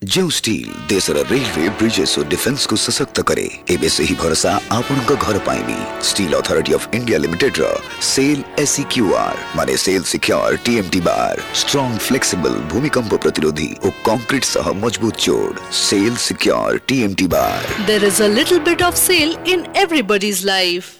जो स्टील देशर railway bridges और डिफेंस को सशक्त करे एबे से ही भरोसा आपन को घर पाइबी। Steel authority of India limited row cell SEQR माने सेल सिक्योर TMT बार स्ट्रांग फ्लेक्सिबल भूमिकंप प्रतिरोधी और कंक्रीट सह मजबूत जोड़ cell secure TMT bar. There is a little bit of sale in everybody's life.